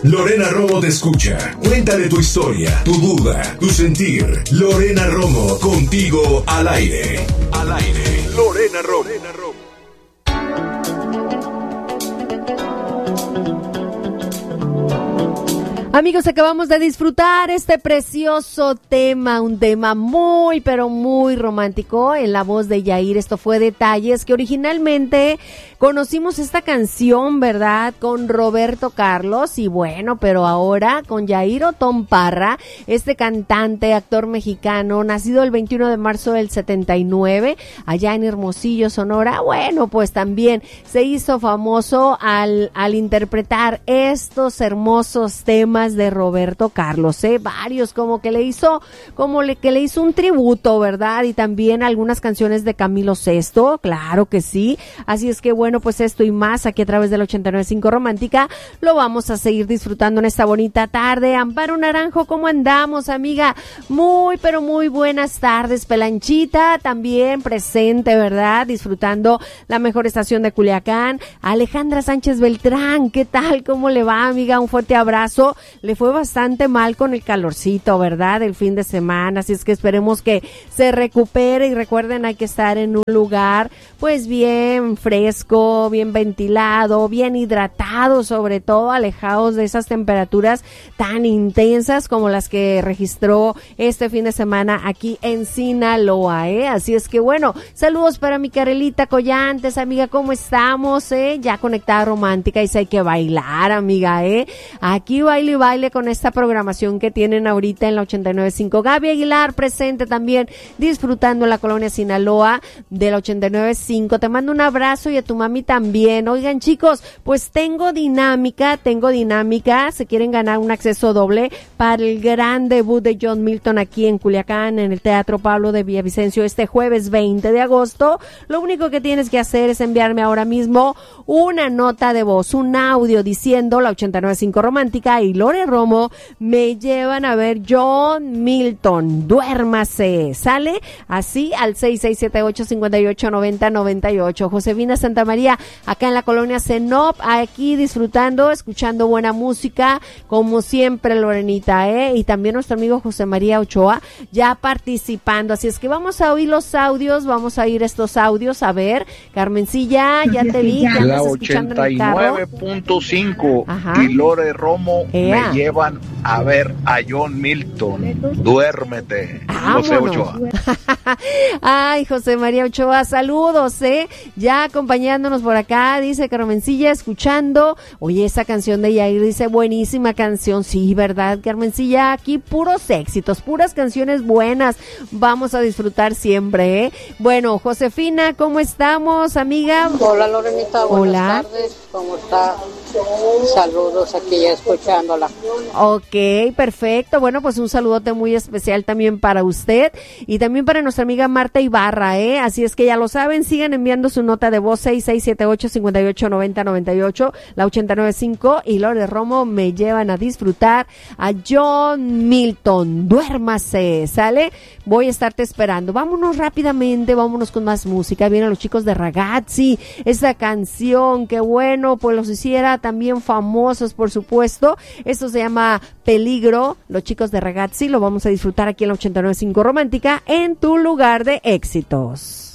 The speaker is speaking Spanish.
Lorena Romo te escucha. Cuéntale tu historia, tu duda, tu sentir. Lorena Romo, contigo al aire. Al aire. Lorena Romo. Amigos, acabamos de disfrutar este precioso tema, un tema muy, pero muy romántico en la voz de Yair. Esto fue Detalles, que originalmente conocimos esta canción, ¿verdad?, con Roberto Carlos, y bueno, pero ahora con Yair Otón Parra, este cantante, actor mexicano, nacido el 21 de marzo del 79, allá en Hermosillo, Sonora. Bueno, pues también se hizo famoso al interpretar estos hermosos temas de Roberto Carlos, varios, como que le hizo un tributo, ¿verdad? Y también algunas canciones de Camilo Sesto, claro que sí. Así es que bueno, pues esto y más aquí a través del 89.5 Romántica lo vamos a seguir disfrutando en esta bonita tarde. Amparo Naranjo, ¿cómo andamos, amiga? Muy, pero muy buenas tardes. Pelanchita también presente, ¿verdad? Disfrutando la mejor estación de Culiacán. Alejandra Sánchez Beltrán, ¿qué tal? ¿Cómo le va, amiga? Un fuerte abrazo. Le fue bastante mal con el calorcito, ¿verdad?, el fin de semana, así es que esperemos que se recupere, y recuerden, hay que estar en un lugar pues bien fresco, bien ventilado, bien hidratado, sobre todo alejados de esas temperaturas tan intensas como las que registró este fin de semana aquí en Sinaloa, así es que bueno, saludos para mi Carelita Collantes, amiga, ¿cómo estamos? Ya conectada romántica, y sé que bailar, amiga, aquí baile con esta programación que tienen ahorita en la 89.5. Gaby Aguilar presente también, disfrutando en la colonia Sinaloa de la 89.5. Te mando un abrazo, y a tu mami también. Oigan, chicos, pues tengo dinámica. Se quieren ganar un acceso doble para el gran debut de John Milton aquí en Culiacán, en el Teatro Pablo de Villavicencio, este jueves 20 de agosto. Lo único que tienes que hacer es enviarme ahora mismo una nota de voz, un audio diciendo la 89.5 Romántica y Lore Romo me llevan a ver John Milton. Duérmase. Sale así al 6678-5890-98. Josefina Santa María, acá en la colonia Cenop, aquí disfrutando, escuchando buena música, como siempre, Lorenita, y también nuestro amigo José María Ochoa, ya participando. Así es que vamos a oír los audios, vamos a oír estos audios. A ver, Carmencilla, ya te vi, ya la estás escuchando en el carro. 89.5 y Lore Romo me llevan a ver a John Milton. Duérmete. José Ochoa. Ay, José María Ochoa, saludos, ya acompañándonos por acá, dice Carmencilla, escuchando. Oye, esa canción de Yair, dice, buenísima canción. Sí, ¿verdad, Carmencilla? Aquí puros éxitos, puras canciones buenas. Vamos a disfrutar siempre, Bueno, Josefina, ¿cómo estamos, amiga? Hola, Lorenita, buenas tardes. ¿Cómo está? Saludos, aquí ya escuchándola. Ok, perfecto. Bueno, pues un saludote muy especial también para usted y también para nuestra amiga Marta Ibarra, Así es que ya lo saben, sigan enviando su nota de voz 6678-5890-98, la 89.5 y Lore Romo me llevan a disfrutar a John Milton. Duérmase, ¿sale? Voy a estarte esperando. Vámonos rápidamente, vámonos con más música. Vienen los chicos de Ragazzi, esa canción que bueno, pues los hiciera también famosos, por supuesto. Esto se llama Peligro, los chicos de Ragazzi, lo vamos a disfrutar aquí en la 89.5 Romántica, en tu lugar de éxitos.